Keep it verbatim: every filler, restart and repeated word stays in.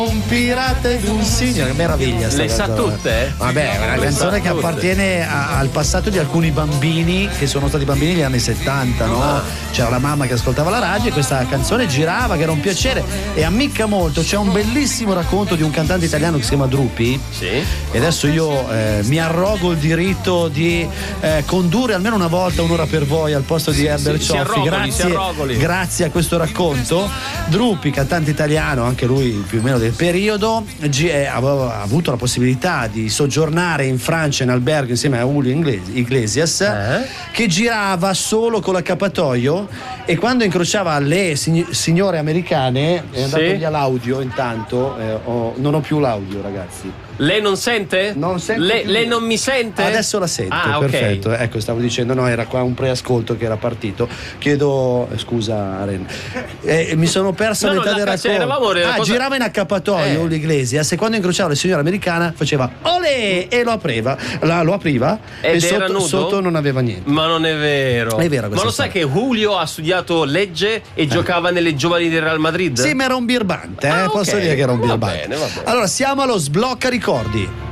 Un pirata ed un signore, che meraviglia. Le sa canzone. tutte? Eh? Vabbè, è una Le canzone sa che tutte. appartiene a- al passato di alcuni bambini che sono stati bambini negli anni settanta, no? Ah. C'era la mamma che ascoltava la radio e questa canzone girava, che era un piacere e ammicca molto. C'è un bellissimo racconto di un cantante italiano che si chiama Drupi. Sì. E adesso io eh, mi arrogo il diritto di eh, condurre almeno una volta un'ora per voi al posto di Herbert sì, si Cioffi. arrogoli, si Grazie, arrogoli. grazie a questo racconto. Drupi, cantante italiano, anche lui più o meno del periodo, gi- eh, aveva avuto la possibilità di soggiornare in Francia in albergo insieme a Julio Ingle- Iglesias, Eh? che girava solo con l'accappatoio, e quando incrociava le sign- signore americane è andato Sì. via l'audio. Intanto eh, ho- non ho più l'audio, ragazzi. Lei non sente? Non sento Le- più. lei non mi sente? Adesso la sento, Ah, ok. perfetto. Ecco, stavo dicendo, no, era qua un preascolto che era partito. Chiedo eh, scusa, Aren. Eh, mi sono perso No, a no, metà la- del cioè, racconto. eravamo nella Ah, cosa- girava in accappatoio Eh. l'Iglesias, e quando incrociava la signora americana faceva olè e lo apriva, la- lo apriva Ed e era sotto, nudo? sotto non aveva niente. Ma non è vero. È vero Ma questa lo sai storia. che Julio ha studiato legge e giocava nelle giovani del Real Madrid? Sì, ma era un birbante, eh? Ah, ok. Posso dire che era un Va birbante. bene, va bene. Allora, siamo allo sblocca ricordi.